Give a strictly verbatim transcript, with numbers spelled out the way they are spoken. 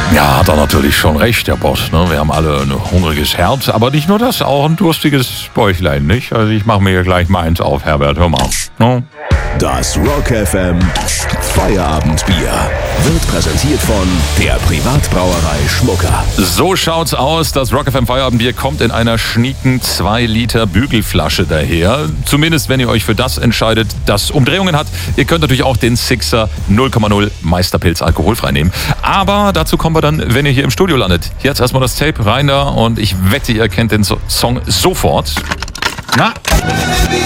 Ja, hat er natürlich schon recht, der Boss. Ne? Wir haben alle ein hungriges Herz, aber nicht nur das, auch ein durstiges Bäuchlein, nicht? Also ich mache mir hier gleich meins auf, Herbert, hör mal. Ne? Das Rock F M Feierabendbier wird präsentiert von der Privatbrauerei Schmucker. So schaut's aus. Das Rock F M Feierabendbier kommt in einer schnieken zwei Liter Bügelflasche daher. Zumindest, wenn ihr euch für das entscheidet, das Umdrehungen hat. Ihr könnt natürlich auch den Sixer null Komma null Meisterpilz alkoholfrei nehmen. Aber dazu kommen wir dann, wenn ihr hier im Studio landet. Jetzt erstmal das Tape rein da und ich wette, ihr kennt den Song sofort. Na?